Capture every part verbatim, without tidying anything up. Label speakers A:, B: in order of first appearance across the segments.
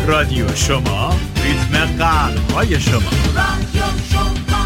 A: رادیو شما، ریتم قلب‌های شما. رادیو شما.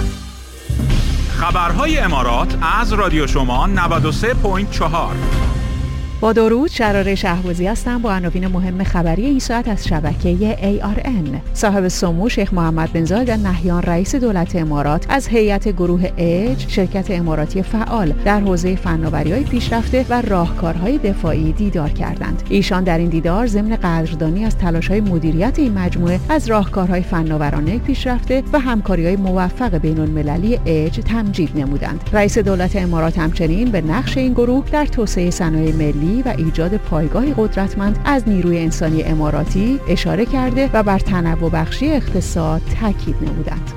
A: خبرهای امارات از رادیو شما نود و سه و چهار.
B: با درود، شراره شهبازی هستم با عناوین مهم خبری این ساعت از شبکه ای آر ان. صاحب سمو شیخ محمد بن زاید ال نهیان رئیس دولت امارات از هیئت گروه ایج، شرکت اماراتی فعال در حوزه فناوری‌های پیشرفته و راهکارهای دفاعی دیدار کردند. ایشان در این دیدار ضمن قدردانی از تلاش‌های مدیریت این مجموعه از راهکارهای فناورانه پیشرفته و همکاری‌های موفق بین‌المللی ایج تمجید نمودند. رئیس دولت امارات همچنین به نقش این گروه در توسعه صنایع ملی و ایجاد پایگاهی قدرتمند از نیروی انسانی اماراتی اشاره کرده و بر تنوع بخشی اقتصاد تاکید نمودند.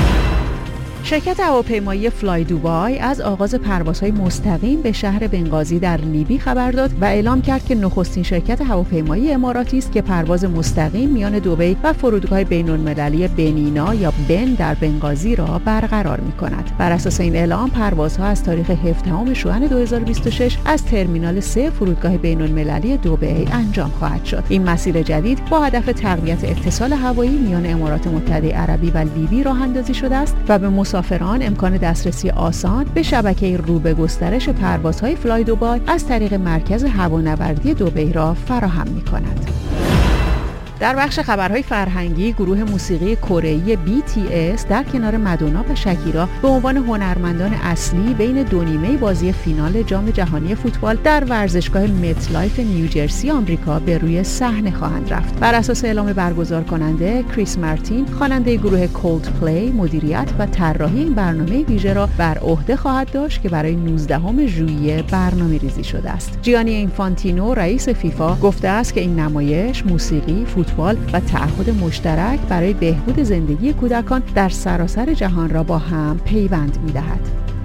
B: شرکت هواپیمایی فلای دوبای از آغاز پروازهای مستقیم به شهر بنغازی در لیبی خبر داد و اعلام کرد که نخستین شرکت هواپیمایی اماراتی است که پرواز مستقیم میان دبی و فرودگاه بین‌المللی بنینا یا بن در بنغازی را برقرار می‌کند. بر اساس این اعلام پروازها از تاریخ هفدهم ژوئن دو هزار و بیست و شش از ترمینال سه فرودگاه بین‌المللی دبی انجام خواهد شد. این مسیر جدید با هدف تقویت اتصال هوایی میان امارات متحده عربی و لیبی راه‌اندازی شده است و به مسافران امکان دسترسی آسان به شبکه رو به گسترش پروازهای فلای دوبای از طریق مرکز هوانوردی دبی را فراهم می‌کند. در بخش خبرهای فرهنگی، گروه موسیقی کره‌ای بی تی اس در کنار مادونا و شکیرا به عنوان هنرمندان اصلی بین دو نیمه بازی فینال جام جهانی فوتبال در ورزشگاه مت لایف نیوجرسی آمریکا به روی صحنه خواهند رفت. بر اساس اعلام برگزار کننده، کریس مارتین خواننده گروه کولدپلی مدیریت و طراحی این برنامه ویژه را بر عهده خواهد داشت که برای نوزدهم ژوئیه برنامه‌ریزی شده است. جیانی اینفانتینو رئیس فیفا گفته است که این نمایش موسیقی، فوتبال و تعهد مشترک برای بهبود زندگی کودکان در سراسر جهان را با هم پیوند می‌دهد.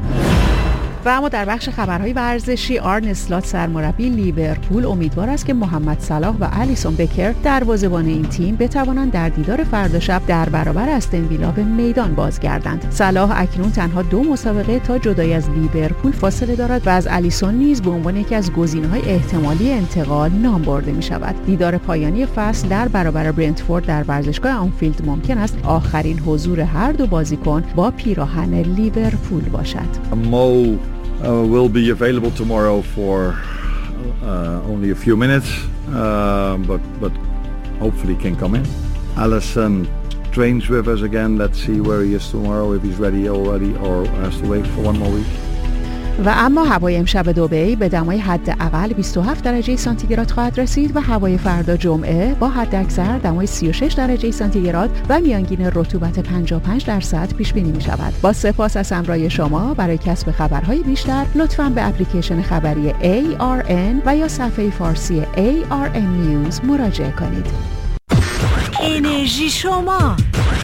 B: و اما در بخش خبرهای ورزشی، آرن سلات سرمربی لیورپول امیدوار است که محمد صلاح و الیسون بکر دروازه‌بان این تیم بتوانند در دیدار فردا شب در برابر استن ویلا به میدان بازگردند. صلاح اکنون تنها دو مسابقه تا جدایی از لیورپول فاصله دارد و از الیسون نیز به عنوان یکی از گزینه‌های احتمالی انتقال نام برده می‌شود. دیدار پایانی فصل در برابر برنتفورد در ورزشگاه آنفیلد ممکن است آخرین حضور هر دو بازیکن با پیراهن لیورپول باشد.
C: مو Uh, will be available tomorrow for uh, only a few minutes, uh, but but hopefully can come in. Alisson trains with us again. Let's see where he is tomorrow, if he's ready already or has to wait for one more week.
B: و اما هوای امشب دبی به دمای حداقل بیست و هفت درجه سانتیگراد خواهد رسید و هوای فردا جمعه با حداکثر دمای سی و شش درجه سانتیگراد و میانگین رطوبت پنجاه و پنج درصد پیش بینی می شود. با سپاس از همراهی شما. برای کسب خبرهای بیشتر لطفاً به اپلیکیشن خبری ای آر ان و یا صفحه فارسی ای آر ان News مراجعه کنید.
D: انرژی شما